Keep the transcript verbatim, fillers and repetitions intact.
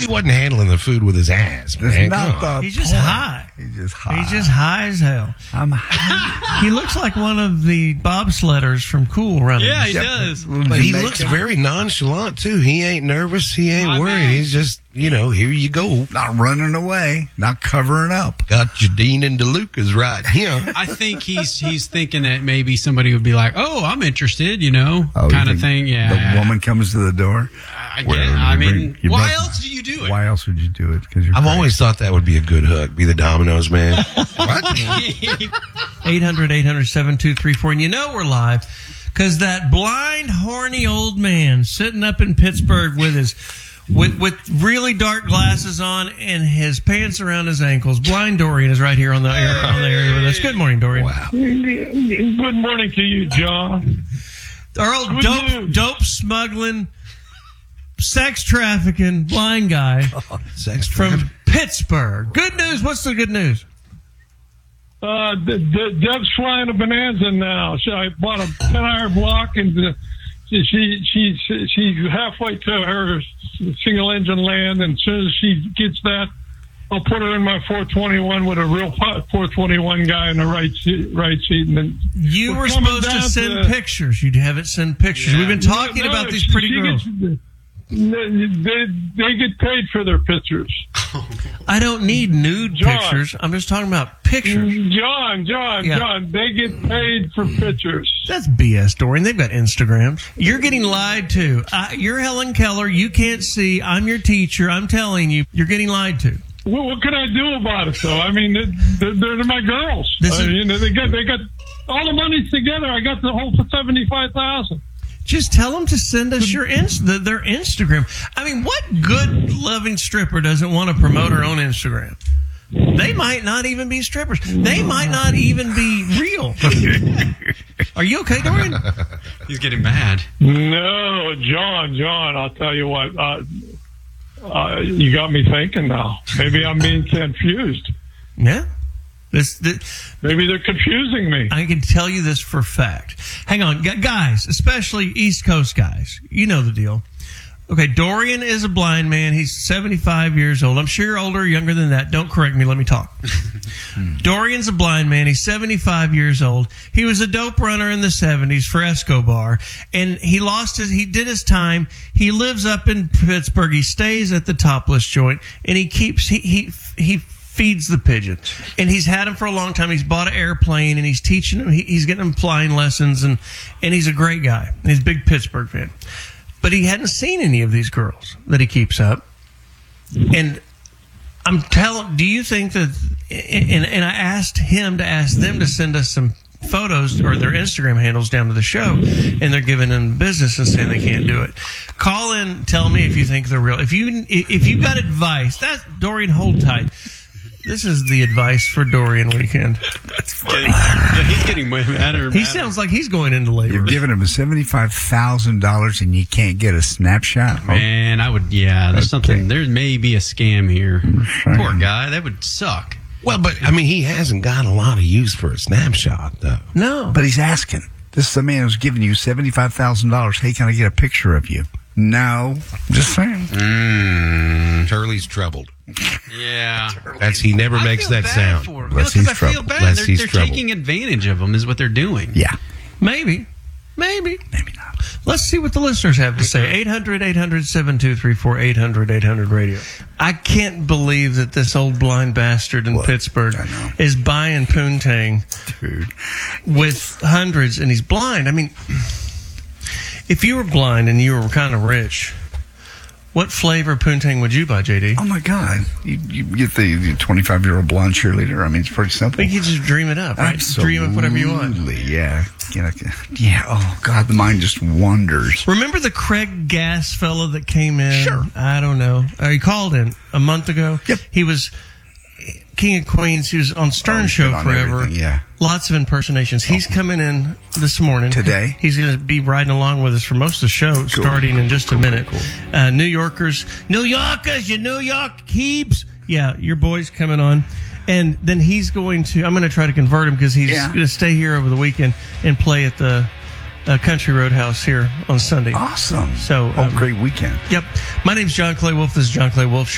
wasn't handling the food with his ass, man. Not the He's just point. high. He's just high. He's just high as hell. I'm high. He looks like one of the bobsledders from Cool Runnings. Yeah, he does. But he looks very nonchalant, too. He ain't nervous. He ain't My worried. man. He's just, you know, here you go. Not running away. Not covering up. Got Jadine and DeLucas right here. I think he's he's thinking that maybe somebody would be like, "Oh, I'm interested," you know, Oh, kind you of think thing. Yeah, The woman comes to the door. I, Well, guess, I you mean, bring- you why bring- else do you do it? Why else would you do it? Because you're I've crazy. always thought that would be a good hook. Be the Domino's man. What? eight hundred, eight hundred, seven two three four. And you know we're live because that blind, horny old man sitting up in Pittsburgh with his with with really dark glasses on and his pants around his ankles. Blind Dorian is right here on the air on the area with us. Good morning, Dorian. Wow. Good morning to you, John. Our old Good dope news. dope smuggling, sex trafficking blind guy Sex from Pittsburgh. Good news. What's the good news? Uh, the, the Deb's flying a bonanza now. So I bought a ten iron block, and the, she she she she's halfway to her single engine land. And as soon as she gets that, I'll put her in my four twenty-one with a real four twenty-one guy in the right seat, right seat. And then You we're were coming supposed to down send to- pictures. You'd have it send pictures. Yeah. We've been talking No, no, about these she- pretty she girls. gets- they they get paid for their pictures. I don't need nude John. pictures. I'm just talking about pictures. John, John, Yeah. John, they get paid for pictures. That's B S, Dorian. They've got Instagrams. You're getting lied to. I, you're Helen Keller. You can't see. I'm your teacher. I'm telling you, you're getting lied to. Well, what can I do about it, though? I mean, they're, they're my girls. This I is- mean, they got they got all the money's together. I got the whole for seventy five thousand. Just tell them to send us your ins- the, their Instagram. I mean, what good loving stripper doesn't want to promote her own Instagram? They might not even be strippers. They might not even be real. Are you okay, Dorian? He's getting mad. No, John, John, I'll tell you what. Uh, uh, you got me thinking now. Maybe I'm being confused. Yeah. This, this, Maybe they're confusing me. I can tell you this for a fact. Hang on, gu- guys, especially East Coast guys. You know the deal. Okay, Dorian is a blind man. He's seventy-five years old. I'm sure you're older or younger than that. Don't correct me. Let me talk. Dorian's a blind man. He's seventy-five years old. He was a dope runner in the seventies for Escobar, and he lost his, he did his time. He lives up in Pittsburgh. He stays at the Topless Joint, and he keeps, he, he, he, feeds the pigeons, and he's had him for a long time. He's bought an airplane, and he's teaching him. He, he's getting him flying lessons, and and he's a great guy. He's a big Pittsburgh fan, but he hadn't seen any of these girls that he keeps up. And I'm telling, do you think that? And and I asked him to ask them to send us some photos or their Instagram handles down to the show, and they're giving them business and saying they can't do it. Call in, tell me if you think they're real. If you if you got advice, that's Dorian, hold tight. This is the advice for Dorian weekend. That's funny. Yeah, he's getting madder. He sounds like he's going into labor. You've given him seventy-five thousand dollars and you can't get a snapshot. Man, I would. Yeah, there's Okay. something. There may be a scam here. Sure. Poor guy. That would suck. Well, but, I mean, he hasn't got a lot of use for a snapshot, though. No. But he's asking. This is the man who's giving you seventy-five thousand dollars. Hey, can I get a picture of you? No. Just saying. Mm, Turley's troubled. Yeah. That's he never I makes feel that bad sound. for him. Unless Because he's I feel troubled. bad. Unless They're, he's they're troubled. taking advantage of him, is what they're doing. Yeah. Maybe. Maybe. Maybe not. Let's see what the listeners have to say. eight hundred, eight hundred, seven two three four, eight hundred, eight hundred radio. I can't believe that this old blind bastard in What? Pittsburgh I know. is buying poontang Dude. with hundreds, and he's blind. I mean, if you were blind and you were kind of rich, what flavor poontang would you buy, J D? Oh, my God. You, you get the twenty-five-year-old blonde cheerleader. I mean, it's pretty simple. You can just dream it up, right? Absolutely. Dream up whatever you want. Yeah. You know, yeah. Oh, God, the mind just wanders. Remember the Craig Gass fella that came in? Sure. I don't know. Uh, he called in a month ago. Yep. He was King of Queens. He was on Stern Oh, he's Show been on forever. everything, yeah. Lots of impersonations. He's coming in this morning. Today? He's going to be riding along with us for most of the show, starting in just a minute. Uh, New Yorkers. New Yorkers, you New York keeps. Yeah, your boy's coming on. And then he's going to, I'm going to try to convert him because he's Yeah. going to stay here over the weekend and play at the uh, Country Roadhouse here on Sunday. Awesome. So, oh, um, great weekend. Yep. My name's John Clay Wolf. This is John Clay Wolf Show.